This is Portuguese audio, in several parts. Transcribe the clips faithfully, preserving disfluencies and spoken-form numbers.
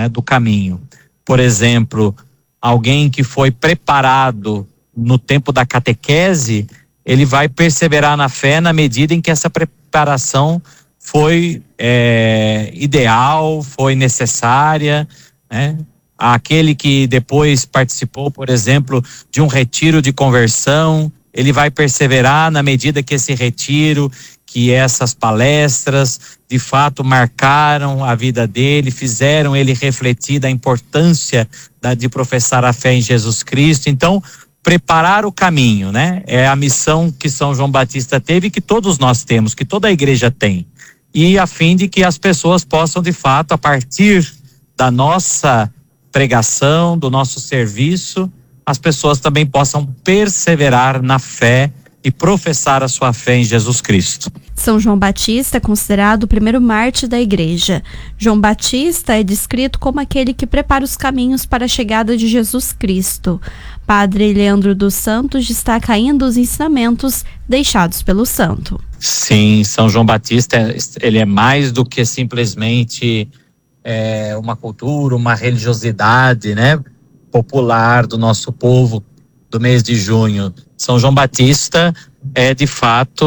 né, do caminho. Por exemplo, alguém que foi preparado no tempo da catequese, ele vai perseverar na fé na medida em que essa preparação foi é, ideal, foi necessária, né? Aquele que depois participou, por exemplo, de um retiro de conversão, ele vai perseverar na medida que esse retiro, que essas palestras, de fato marcaram a vida dele, fizeram ele refletir da importância da, de professar a fé em Jesus Cristo. Então, preparar o caminho, né? É a missão que São João Batista teve e que todos nós temos, que toda a igreja tem. E a fim de que as pessoas possam, de fato, a partir da nossa pregação, do nosso serviço, as pessoas também possam perseverar na fé e professar a sua fé em Jesus Cristo. São João Batista é considerado o primeiro mártir da igreja. João Batista é descrito como aquele que prepara os caminhos para a chegada de Jesus Cristo. Padre Leandro dos Santos destaca ainda os ensinamentos deixados pelo santo. Sim, São João Batista, ele é mais do que simplesmente é, uma cultura, uma religiosidade, né, popular do nosso povo do mês de junho. São João Batista é de fato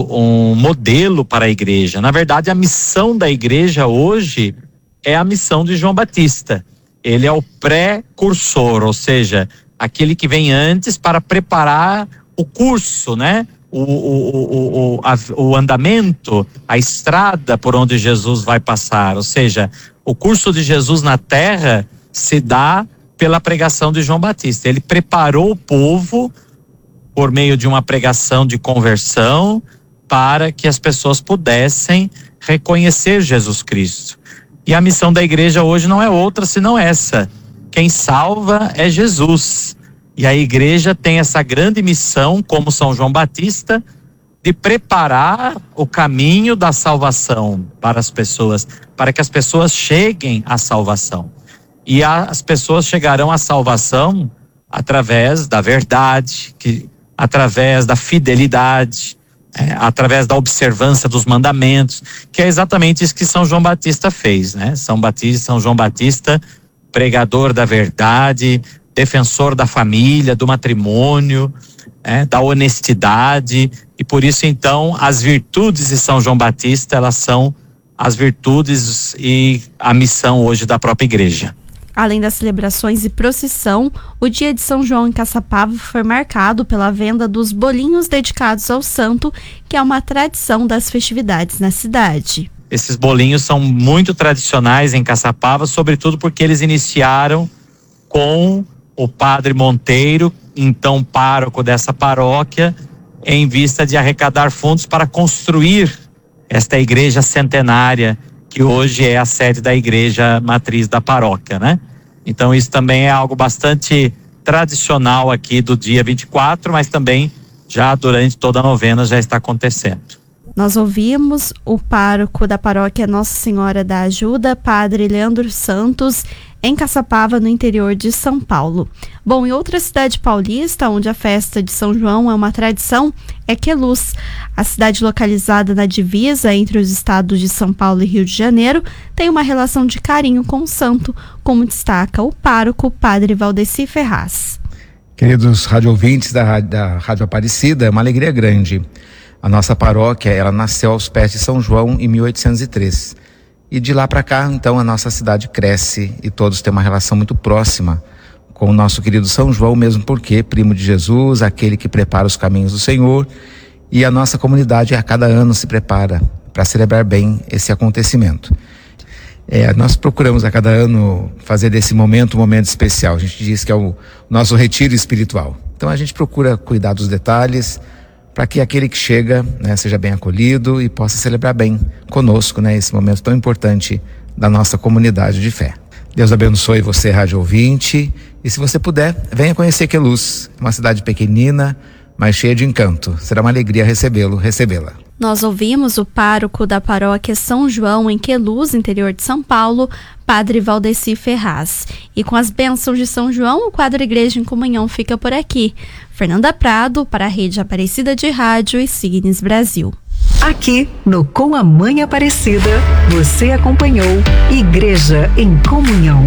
um modelo para a igreja. Na verdade, a missão da igreja hoje é a missão de João Batista. Ele é o precursor, ou seja, aquele que vem antes para preparar o curso, né? O, o, o, o, a, o andamento, a estrada por onde Jesus vai passar. Ou seja, o curso de Jesus na terra se dá pela pregação de João Batista. Ele preparou o povo por meio de uma pregação de conversão para que as pessoas pudessem reconhecer Jesus Cristo. E a missão da igreja hoje não é outra senão essa. Quem salva é Jesus. E a igreja tem essa grande missão, como São João Batista, de preparar o caminho da salvação para as pessoas, para que as pessoas cheguem à salvação. E as pessoas chegarão à salvação através da verdade, que, através da fidelidade, é, através da observância dos mandamentos, que é exatamente isso que São João Batista fez, né? São Batista, São João Batista, pregador da verdade, defensor da família, do matrimônio, é, da honestidade, e por isso então as virtudes de São João Batista, elas são as virtudes e a missão hoje da própria igreja. Além das celebrações e procissão, o dia de São João em Caçapava foi marcado pela venda dos bolinhos dedicados ao santo, que é uma tradição das festividades na cidade. Esses bolinhos são muito tradicionais em Caçapava, sobretudo porque eles iniciaram com o padre Monteiro, então pároco dessa paróquia, em vista de arrecadar fundos para construir esta igreja centenária, que hoje é a sede da igreja matriz da paróquia, né? Então isso também é algo bastante tradicional aqui do dia vinte e quatro, mas também já durante toda a novena já está acontecendo. Nós ouvimos o pároco da paróquia Nossa Senhora da Ajuda, Padre Leandro Santos, em Caçapava, no interior de São Paulo. Bom, em outra cidade paulista, onde a festa de São João é uma tradição, é Queluz. A cidade localizada na divisa entre os estados de São Paulo e Rio de Janeiro tem uma relação de carinho com o santo, como destaca o pároco Padre Valdeci Ferraz. Queridos rádio ouvintes da, da Rádio Aparecida, é uma alegria grande. A nossa paróquia, ela nasceu aos pés de São João em mil oitocentos e três. E de lá para cá, então, a nossa cidade cresce e todos têm uma relação muito próxima com o nosso querido São João, mesmo porque primo de Jesus, aquele que prepara os caminhos do Senhor, e a nossa comunidade a cada ano se prepara para celebrar bem esse acontecimento. É, nós procuramos a cada ano fazer desse momento um momento especial. A gente diz que é o nosso retiro espiritual. Então a gente procura cuidar dos detalhes, para que aquele que chega, né, seja bem acolhido e possa celebrar bem conosco, né, esse momento tão importante da nossa comunidade de fé. Deus abençoe você, rádio ouvinte, e se você puder, venha conhecer Queluz, uma cidade pequenina, mas cheia de encanto. Será uma alegria recebê-lo, recebê-la. Nós ouvimos o pároco da paróquia São João em Queluz, interior de São Paulo, Padre Valdeci Ferraz. E com as bênçãos de São João, o quadro Igreja em Comunhão fica por aqui. Fernanda Prado, para a Rede Aparecida de Rádio e Signes Brasil. Aqui no Com a Mãe Aparecida, você acompanhou Igreja em Comunhão.